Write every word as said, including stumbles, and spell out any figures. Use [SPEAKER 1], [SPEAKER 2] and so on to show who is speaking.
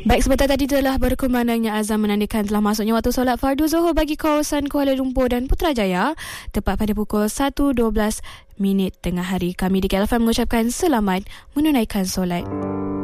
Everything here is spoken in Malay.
[SPEAKER 1] Baik, sebentar tadi telah berkumandangnya azan menandakan telah masuknya waktu solat fardu Zuhur bagi kawasan Kuala Lumpur dan Putrajaya tepat pada pukul satu dua belas minit tengah hari. Kami di K L F M mengucapkan selamat menunaikan solat.